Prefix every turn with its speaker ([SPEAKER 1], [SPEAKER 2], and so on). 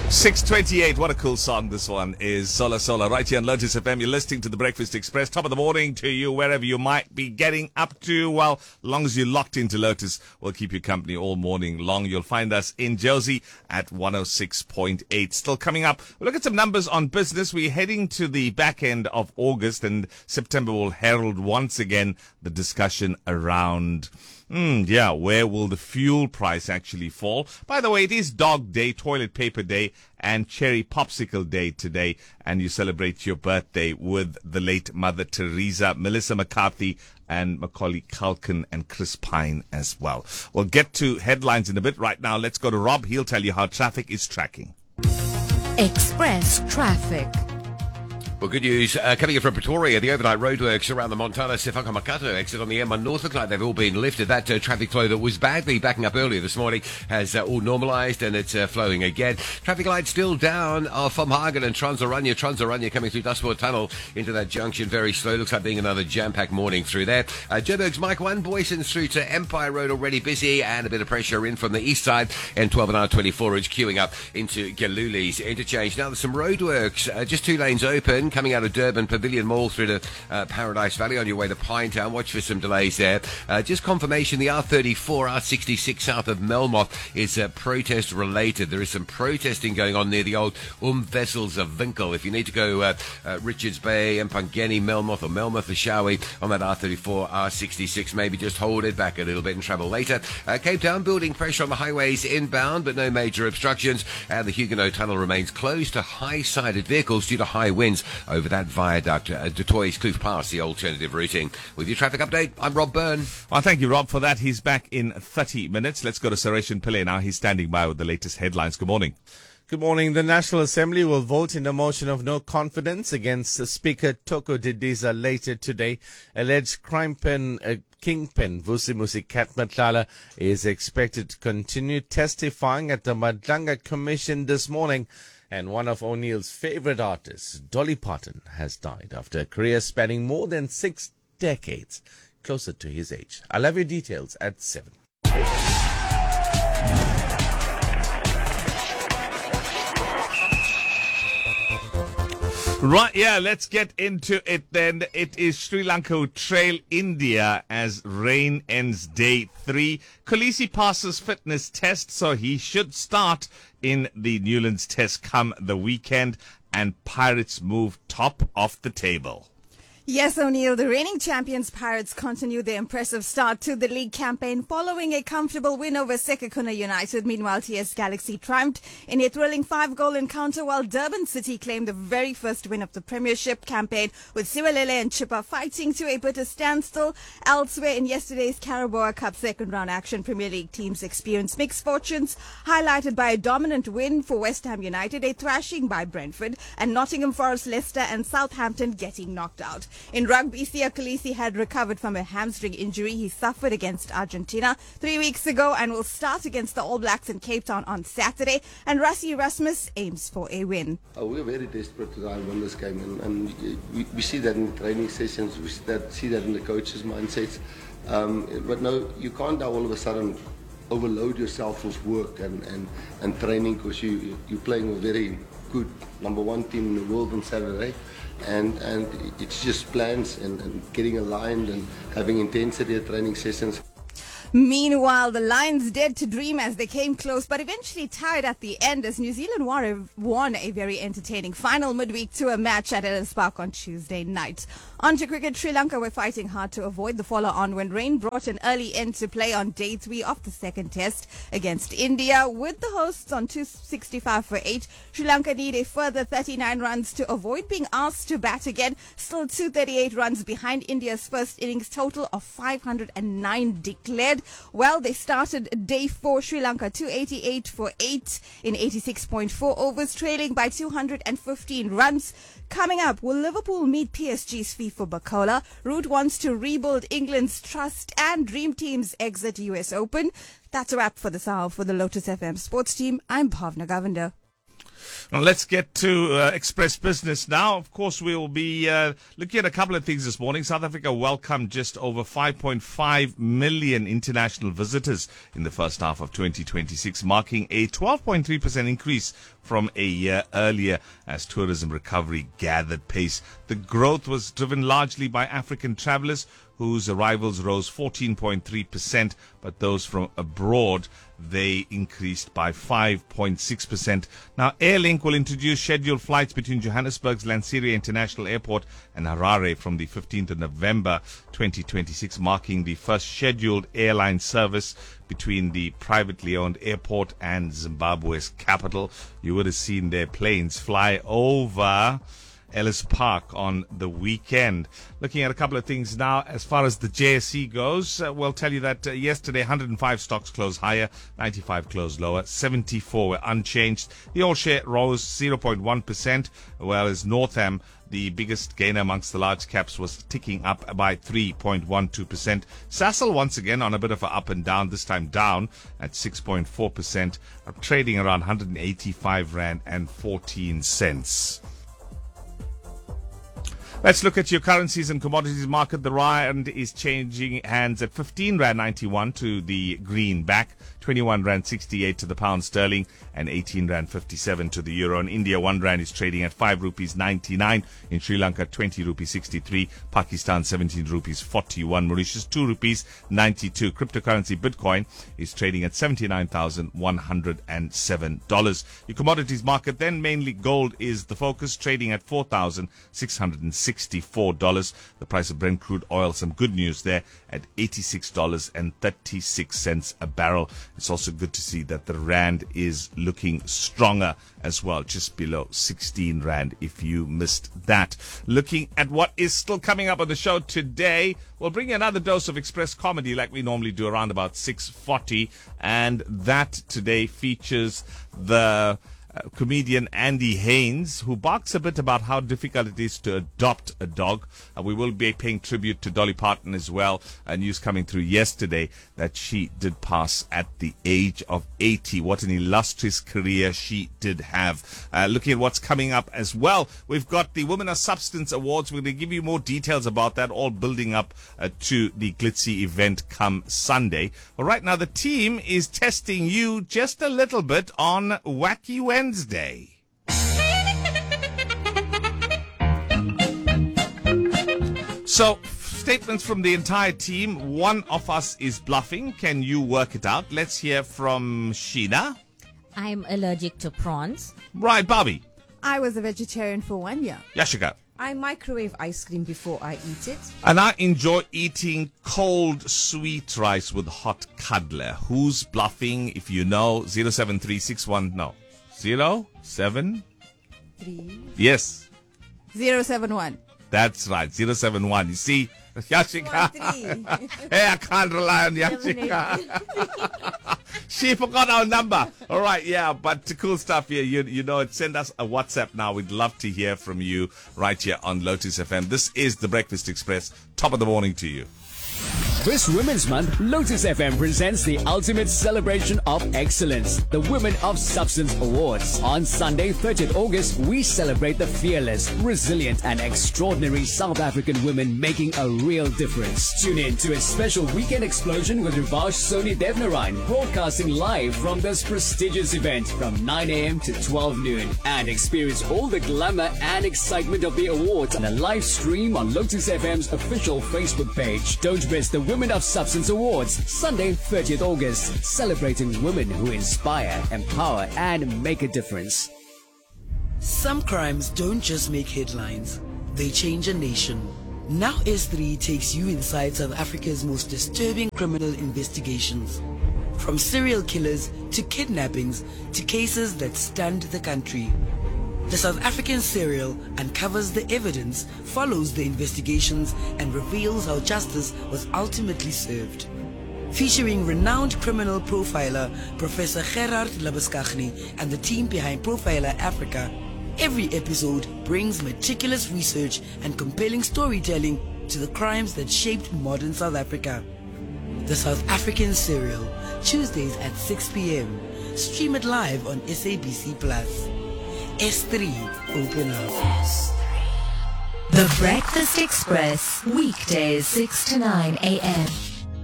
[SPEAKER 1] 6:28. What a cool song this one is. Sola Sola, right here on Lotus FM. You're listening to the Breakfast Express. Top of the morning to you, wherever you might be getting up to. Well, as long as you're locked into Lotus, we'll keep you company all morning long. You'll find us in Josie at 106.8. Still coming up, we'll look at some numbers on business. We're heading to the back end of August, and September will herald once again the discussion around where will the fuel price actually fall? By the way, it is Dog Day, Toilet Paper Day, and Cherry Popsicle Day today, and you celebrate your birthday with the late Mother Teresa, Melissa McCarthy, and Macaulay Culkin, and Chris Pine as well. We'll get to headlines in a bit. Right now, let's go to Rob. He'll tell you how traffic is tracking.
[SPEAKER 2] Express traffic.
[SPEAKER 3] Well, good news coming in from Pretoria. The overnight roadworks around the Montana Sefaka Makato exit on the M1 North look like they've all been lifted. That traffic flow that was badly backing up earlier this morning has all normalised, and it's flowing again. Traffic lights still down from Hagen and Transaranya coming through Dustport Tunnel into that junction very slow. Looks like being another jam-packed morning through there. Joburg's Mike 1, Boyson's through to Empire Road already busy, and a bit of pressure in from the east side. M12 and R24 is queuing up into Galuli's interchange. Now there's some roadworks, just 2 lanes open, coming out of Durban Pavilion Mall through to Paradise Valley on your way to Pinetown. Watch for some delays there. Just confirmation, the R34, R66 south of Melmoth is protest related. There is some protesting going on near the old Wessels of Winkel. If you need to go Richards Bay, Mpangeni, Melmoth, or Melmoth, Ashawi on that R34, R66, maybe just hold it back a little bit and travel later. Cape Town building pressure on the highways inbound, but no major obstructions, and the Huguenot Tunnel remains closed to high-sided vehicles due to high winds over that viaduct. Du Toit's Kloof Pass, the alternative routing. With your traffic update, I'm Rob Byrne.
[SPEAKER 1] Well, thank you, Rob, for that. He's back in 30 minutes. Let's go to Sureshan Pillay now. He's standing by with the latest headlines. Good morning.
[SPEAKER 4] Good morning. The National Assembly will vote in a motion of no confidence against Speaker Toko Didiza later today. Alleged kingpin Vusimusi Kat Matlala is expected to continue testifying at the Madlanga Commission this morning. And one of O'Neill's favorite artists, Dolly Parton, has died after a career spanning more than 6 decades, closer to his age. I'll have your details at 7.
[SPEAKER 1] Right, let's get into it then. It is Sri Lanka who trail India as rain ends day 3. Kolisi passes fitness test, so he should start in the Newlands test come the weekend, and Pirates move top of the table.
[SPEAKER 5] Yes, O'Neill, the reigning champions Pirates continue their impressive start to the league campaign following a comfortable win over Sekhukhune United. Meanwhile, TS Galaxy triumphed in a thrilling 5-goal encounter, while Durban City claimed the very first win of the Premiership campaign, with Siwelele and Chippa fighting to a bitter standstill. Elsewhere in yesterday's Carabao Cup second-round action, Premier League teams experienced mixed fortunes, highlighted by a dominant win for West Ham United, a thrashing by Brentford, and Nottingham Forest, Leicester and Southampton getting knocked out. In rugby, Siya Kolisi had recovered from a hamstring injury he suffered against Argentina 3 weeks ago and will start against the All Blacks in Cape Town on Saturday. And Rassie Erasmus aims for a win.
[SPEAKER 6] We're very desperate to try and win this game, and we see that in the training sessions, we see that in the coaches' mindsets. But no, you can't now all of a sudden overload yourself with work and training, because you're playing a very good number 1 team in the world on Saturday. And it's just plans and getting aligned and having intensity at training sessions.
[SPEAKER 5] Meanwhile, the Lions dared to dream as they came close, but eventually tied at the end as New Zealand won a very entertaining final midweek tour match at Ellis Park on Tuesday night. On to cricket, Sri Lanka were fighting hard to avoid the follow-on when rain brought an early end to play on day 3 of the second test against India. With the hosts on 265 for 8, Sri Lanka need a further 39 runs to avoid being asked to bat again, still 238 runs behind India's first innings total of 509 declared. Well, they started day 4, Sri Lanka 288 for 8 in 86.4 overs, trailing by 215 runs. Coming up, will Liverpool meet PSG's FIFA Bacola? Root wants to rebuild England's trust, and Dream Team's exit US Open. That's a wrap for this hour. For the Lotus FM sports team, I'm Bhavna Govender.
[SPEAKER 1] Now let's get to Express Business now. Of course, we'll be looking at a couple of things this morning. South Africa welcomed just over 5.5 million international visitors in the first half of 2026, marking a 12.3% increase from a year earlier as tourism recovery gathered pace. The growth was driven largely by African travelers, whose arrivals rose 14.3%, but those from abroad, they increased by 5.6%. Now, Airlink will introduce scheduled flights between Johannesburg's Lanseria International Airport and Harare from the 15th of November 2026, marking the first scheduled airline service between the privately owned airport and Zimbabwe's capital. You would have seen their planes fly over Ellis Park on the weekend. Looking at a couple of things now as far as the JSE goes, we'll tell you that yesterday 105 stocks closed higher, 95 closed lower, 74 were unchanged. The all share rose 0.1%, whereas Northam, the biggest gainer amongst the large caps, was ticking up by 3.12%. Sasol once again on a bit of a up and down, this time down at 6.4%, trading around 185 Rand and 14 cents. Let's look at your currencies and commodities market. The rand is changing hands at 15 Rand 91 to the greenback, 21 Rand 68 to the pound sterling, and 18 Rand 57 to the euro. In India, 1 Rand is trading at 5 rupees 99. In Sri Lanka, 20 rupees 63. Pakistan, 17 rupees 41. Mauritius, 2 rupees 92. Cryptocurrency Bitcoin is trading at $79,107. Your commodities market then, mainly gold is the focus, trading at $4,664. The price of Brent crude oil, some good news there, at $86.36 a barrel. It's also good to see that the rand is looking stronger as well, just below 16 Rand if you missed that. Looking at what is still coming up on the show today, we'll bring you another dose of Express comedy like we normally do around about 6:40, and that today features the comedian Andy Haynes, who barks a bit about how difficult it is to adopt a dog. We will be paying tribute to Dolly Parton as well. News coming through yesterday that she did pass at the age of 80. What an illustrious career she did have. Looking at what's coming up as well, we've got the Women of Substance Awards. We're going to give you more details about that, all building up to the glitzy event come Sunday. But right now, the team is testing you just a little bit on Wacky Wednesday. So, statements from the entire team. One of us is bluffing. Can you work it out? Let's hear from Sheena.
[SPEAKER 2] I'm allergic to prawns.
[SPEAKER 1] Right, Bobby.
[SPEAKER 5] I was a vegetarian for 1 year.
[SPEAKER 1] Yashika.
[SPEAKER 7] I microwave ice cream before I eat it.
[SPEAKER 1] And I enjoy eating cold sweet rice with hot cuddler. Who's bluffing? If you know, 07361. No. 073. Yes.
[SPEAKER 5] 071.
[SPEAKER 1] That's right. 071. You see, Yashika. Hey, I can't rely on Yashika. She forgot our number. All right, yeah, but cool stuff here. You know it. Send us a WhatsApp now. We'd love to hear from you right here on Lotus FM. This is the Breakfast Express. Top of the morning to you.
[SPEAKER 8] This Women's Month, Lotus FM presents the ultimate celebration of excellence, the Women of Substance Awards. On Sunday, 30th August, we celebrate the fearless, resilient and extraordinary South African women making a real difference. Tune in to a special weekend explosion with Rivash Soni Devnarine, broadcasting live from this prestigious event from 9 a.m. to 12 noon, and experience all the glamour and excitement of the awards on a live stream on Lotus FM's official Facebook page. Don't miss the Women of Substance Awards, Sunday, 30th August, celebrating women who inspire, empower, and make a difference.
[SPEAKER 9] Some crimes don't just make headlines, they change a nation. Now S3 takes you inside South Africa's most disturbing criminal investigations. From serial killers to kidnappings to cases that stunned the country. The South African serial uncovers the evidence, follows the investigations, and reveals how justice was ultimately served. Featuring renowned criminal profiler Professor Gerard Labuschagne and the team behind Profiler Africa, every episode brings meticulous research and compelling storytelling to the crimes that shaped modern South Africa. The South African Serial, Tuesdays at 6 p.m. Stream it live on SABC+. S3, open up.
[SPEAKER 10] The Breakfast Express, weekdays 6 to 9 a.m.